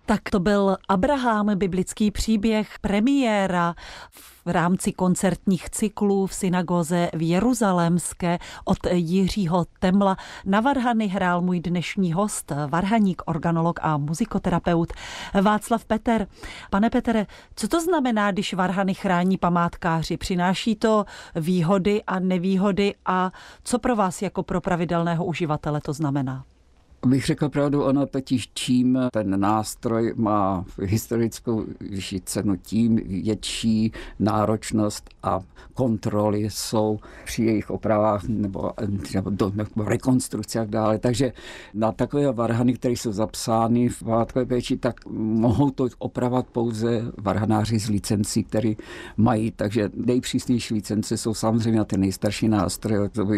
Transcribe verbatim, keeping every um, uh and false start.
Tak to byl Abraham, biblický příběh, premiéra v rámci koncertních cyklů v synagoze v Jeruzalémské od Jiřího Temla. Na varhany hrál můj dnešní host, varhaník, organolog a muzikoterapeut Václav Peter. Pane Petere, co to znamená, když varhany chrání památkáři? Přináší to výhody a nevýhody a co pro vás jako pro pravidelného uživatele to znamená? Abych řekl pravdu, ono totiž čím ten nástroj má historickou vyšší cenu, tím větší náročnost a kontroly jsou při jejich opravách nebo, nebo, do, nebo rekonstrukci a tak dále. Takže na takové varhany, které jsou zapsány v památkové péči, tak mohou to opravovat pouze varhanáři z licencí, které mají. Takže nejpřísnější licence jsou samozřejmě na ty nejstarší nástroje,